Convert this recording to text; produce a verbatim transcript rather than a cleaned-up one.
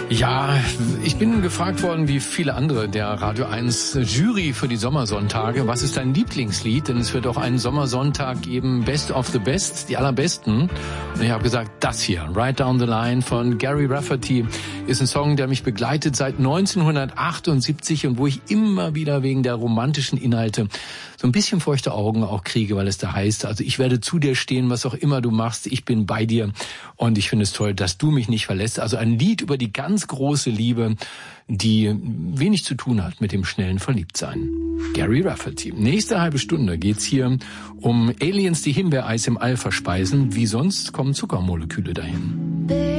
Ja, ich bin gefragt worden, wie viele andere der Radio eins Jury für die Sommersonntage. Was ist dein Lieblingslied? Denn es wird auch einen Sommersonntag geben, Best of the Best, die allerbesten. Und ich habe gesagt, das hier, Right Down the Line von Gary Rafferty, ist ein Song, der mich begleitet seit neunzehnhundertachtundsiebzig und wo ich immer wieder wegen der romantischen Inhalte so ein bisschen feuchte Augen auch kriege, weil es da heißt, also ich werde zu dir stehen, was auch immer du machst, ich bin bei dir. Und ich finde es toll, dass du mich nicht verlässt. Also ein Lied über die ganz große Liebe, die wenig zu tun hat mit dem schnellen Verliebtsein. Gary Rafferty. Nächste halbe Stunde geht's hier um Aliens, die Himbeereis im All verspeisen. Wie sonst kommen Zuckermoleküle dahin.